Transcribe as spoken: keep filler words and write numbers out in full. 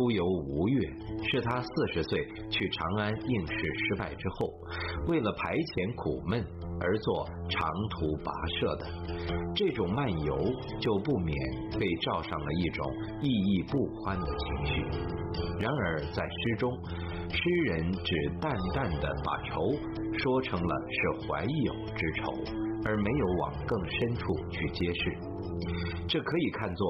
无忧无虑，是他四十岁去长安应试失败之后，为了排遣苦闷而做长途跋涉的。这种漫游就不免被罩上了一种意义不欢的情绪。然而在诗中，诗人只淡淡地把愁说成了是怀有之愁，而没有往更深处去揭示。这可以看作